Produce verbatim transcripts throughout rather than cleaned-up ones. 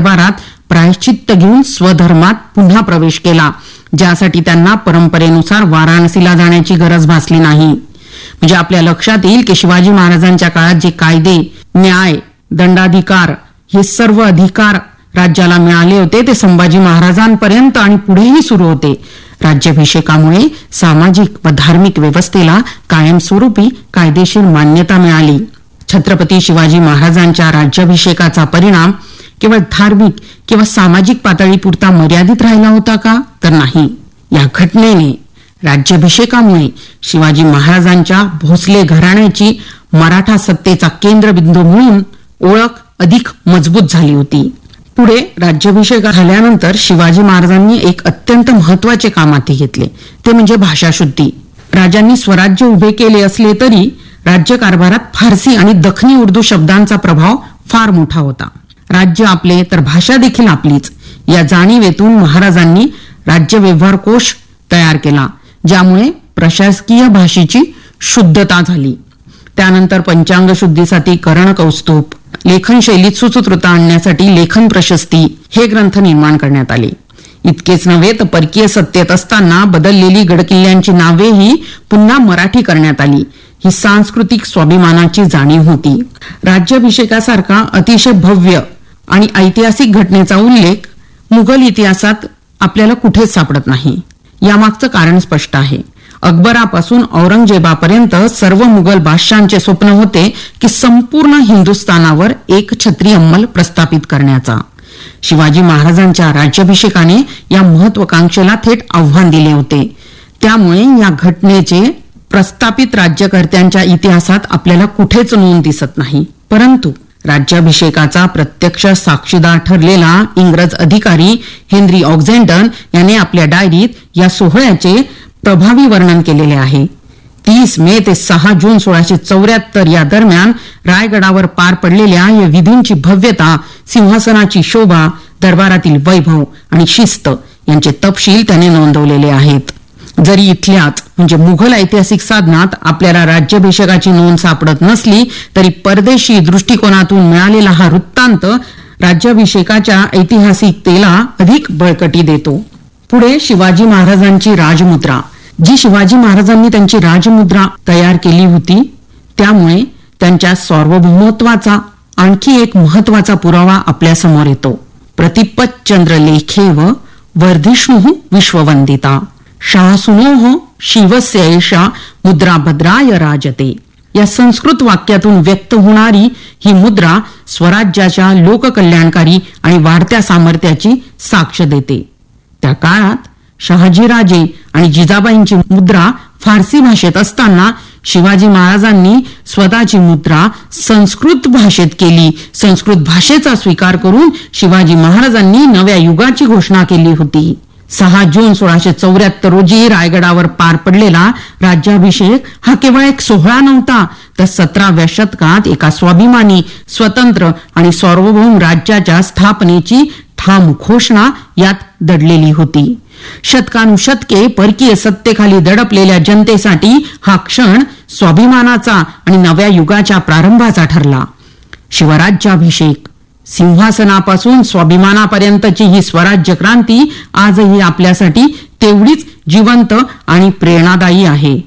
दरबारात प्रायश्चित्त घेऊन स्वधर्मात पुन्हा प्रवेश केला, ज्यासाठी त्यांना परंपरेनुसार वाराणसीला जाण्याची गरज भासली नाही. म्हणजे आपल्या लक्षात येईल की शिवाजी महाराजांच्या काळात जे कायदे, न्याय, दंडाधिकार हे सर्व अधिकार राज्याला मिळाले होते ते संभाजी महाराजांपर्यंत आणि पुढेही सुरू होते. राज्याभिषेकामुळे सामाजिक व धार्मिक व्यवस्थेला कायमस्वरूपी कायदेशीर मान्यता मिळाली. छत्रपती शिवाजी महाराजांच्या राज्याभिषेकाचा परिणाम केवळ धार्मिक किंवा सामाजिक पातळीपुरता मर्यादित राहिला होता का? तर नाही. या घटनेने, राज्याभिषेकामुळे शिवाजी महाराजांच्या भोसले घराण्याची मराठा सत्तेचा केंद्रबिंदू म्हणून ओळख अधिक मजबूत झाली होती. पुढे राज्याभिषेक झाल्यानंतर शिवाजी महाराजांनी एक अत्यंत महत्वाचे काम हाती घेतले, ते म्हणजे भाषाशुद्धी. राजांनी स्वराज्य उभे केले असले तरी राज्यकारभारात फारसी आणि दखनी उर्दू शब्दांचा प्रभाव फार मोठा होता. राज्य आपले तर भाषा देखील आपलीच, या जाणीवेतून महाराजांनी राज्य व्यवहार कोश तयार केला, ज्यामुळे प्रशासकीय भाषेची शुद्धता झाली. त्यानंतर पंचांग शुद्धीसाठी करण कौस्तुभ, लेखन शैलीत सुसूत्रता आणण्यासाठी लेखन प्रशस्ती हे ग्रंथ निर्माण करण्यात आले. इतकेच नव्हे तर परकीय सत्तेत असताना बदललेली गडकिल्ल्यांची नावेही पुन्हा मराठी करण्यात आली. ही सांस्कृतिक स्वाभिमानाची जाणीव होती. राज्याभिषेकासारखा अतिशय भव्य आणि ऐतिहासिक घटनेचा उल्लेख मुघल इतिहासात आपल्याला कुठेच सापडत नाही. यामागचं कारण स्पष्ट आहे. अकबरापासून औरंगजेबापर्यंत सर्व मुघल बादशाहांचे स्वप्न होते की संपूर्ण हिंदुस्थानावर एक छत्री अंमल प्रस्थापित करण्याचा. शिवाजी महाराजांच्या राज्याभिषेकाने या महत्वाकांक्षेला थेट आव्हान दिले होते. त्यामुळे या घटनेचे प्रस्थापित राज्यकर्त्यांच्या इतिहासात आपल्याला कुठेच नोंद दिसत नाही. परंतु राज्याभिषेकाचा प्रत्यक्ष साक्षीदार ठरलेला इंग्रज अधिकारी हेनरी ऑक्झेंडन याने आपल्या डायरीत या सोहळ्याचे प्रभावी वर्णन केलेले आहे. तीस मे ते सहा जून सोळाशे चौऱ्याहत्तर या दरम्यान रायगडावर पार पडलेल्या या विधींची भव्यता, सिंहासनाची शोभा, दरबारातील वैभव आणि शिस्त यांचे तपशील त्याने नोंदवलेले आहेत. जरी इथल्याच म्हणजे मुघल ऐतिहासिक साधनात आपल्याला राज्याभिषेकाची नोंद सापडत नसली तरी परदेशी दृष्टिकोनातून मिळालेला हा वृत्तांत राज्याभिषेकाच्या ऐतिहासिकतेला अधिक बळकटी देतो. पुढे शिवाजी महाराजांची राजमुद्रा, जी शिवाजी महाराजांनी त्यांची राजमुद्रा तयार केली होती, त्यामुळे त्यांच्या सार्वभौमत्वाचा आणखी एक महत्वाचा पुरावा आपल्या समोर येतो. प्रतिपच्चंद्र लेखेव वर्धिष्णु विश्ववंदिता शासुनोः शिवस्य एषा मुद्रा भद्राय राजते. या संस्कृत वाक्यातून व्यक्त होणारी ही मुद्रा स्वराज्याच्या लोककल्याणकारी आणि वाढत्या सामर्थ्याची साक्ष देते. त्या काळात शहाजीराजे आणि जिजाबाईंची मुद्रा फारसी भाषेत असताना शिवाजी महाराजांनी स्वतःची मुद्रा संस्कृत भाषेत केली. संस्कृत भाषेचा स्वीकार करून शिवाजी महाराजांनी नव्या युगाची घोषणा केली होती. सहा जून सोळाशे चौऱ्याहत्तर रोजी रायगडावर पार पडलेला राज्याभिषेक हा केवळ एक सोहळा नव्हता, तर सतराव्या शतकात एका स्वाभिमानी, स्वतंत्र आणि सार्वभौम राज्याच्या स्थापनेची ठाम घोषणा यात दडलेली होती. शतकानुशतके परकीय सत्तेखाली दडपलेल्या जनतेसाठी हा क्षण स्वाभिमानाचा आणि नव्या युगाच्या प्रारंभाचा ठरला. शिवराज्याभिषेक, सिंहासनापासून स्वाभिमानापर्यंतची ही स्वराज्य क्रांती आजही आपल्यासाठी तेवढीच जिवंत आणि प्रेरणादायी आहे.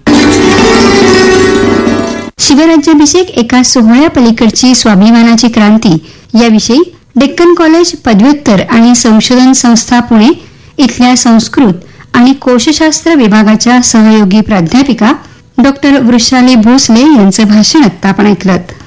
शिवराज्याभिषेक एका सोहळ्या पलीकडची स्वाभिमानाची क्रांती याविषयी डेक्कन कॉलेज पदव्युत्तर आणि संशोधन संस्था पुणे इथल्या संस्कृत आणि कोशशास्त्र विभागाच्या सहयोगी प्राध्यापिका डॉक्टर वृषाली भोसले यांचं भाषण आत्ता आपण ऐकलं.